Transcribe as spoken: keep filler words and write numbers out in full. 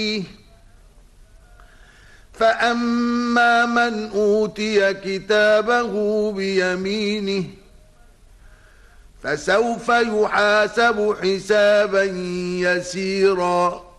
فأما من أوتي كتابه بيمينه فسوف يحاسب حسابا يسيرا